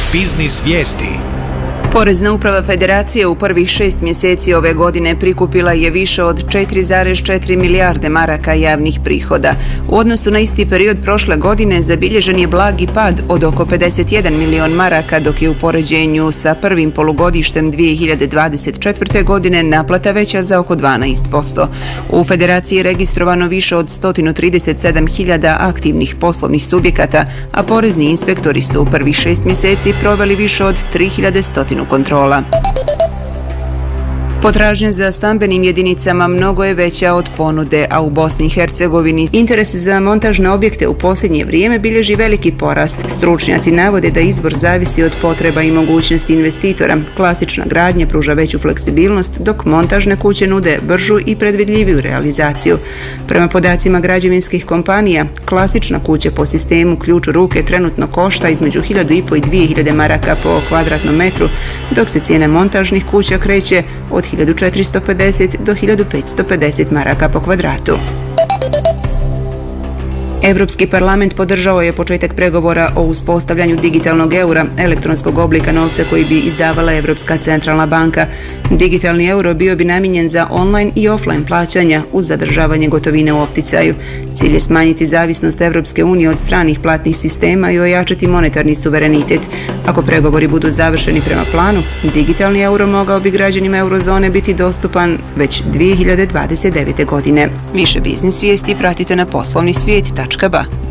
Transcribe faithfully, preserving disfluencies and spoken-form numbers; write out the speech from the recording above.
Biznis vijesti. Porezna uprava Federacije u prvih šest mjeseci ove godine prikupila je više od četiri zarez četiri milijarde maraka javnih prihoda. U odnosu na isti period prošle godine zabilježen je blagi pad od oko pedeset jedan milion maraka, dok je u poređenju sa prvim polugodištem dvije hiljade dvadeset četvrte. godine naplata veća za oko dvanaest posto. U Federaciji je registrovano više od sto trideset sedam hiljada aktivnih poslovnih subjekata, a porezni inspektori su u prvih šest mjeseci proveli više od tri hiljade sto kontrola. Potražnja za stambenim jedinicama mnogo je veća od ponude, a u Bosni i Hercegovini interes za montažne objekte u posljednje vrijeme bilježi veliki porast. Stručnjaci navode da izbor zavisi od potreba i mogućnosti investitora. Klasična gradnja pruža veću fleksibilnost, dok montažne kuće nude bržu i predvidljiviju realizaciju. Prema podacima građevinskih kompanija, klasična kuća po sistemu ključ u ruke trenutno košta između hiljadu i po i dvije hiljade maraka po kvadratnom metru, dok se cijena montažnih kuća kreće od hiljadu četiristo pedeset do hiljadu petsto pedeset maraka po kvadratu. Europski parlament podržao je početak pregovora o uspostavljanju digitalnog eura, elektronskog oblika novca koji bi izdavala Europska centralna banka. Digitalni euro bio bi namijenjen za online i offline plaćanja uz zadržavanje gotovine u opticaju. Cilj je smanjiti zavisnost Europske unije od stranih platnih sistema i ojačati monetarni suverenitet. Ako pregovori budu završeni prema planu, digitalni euro mogao bi građanima eurozone biti dostupan već dvije hiljade dvadeset devete. godine. Više biznis vijesti pratite na poslovni svijet tačka ba.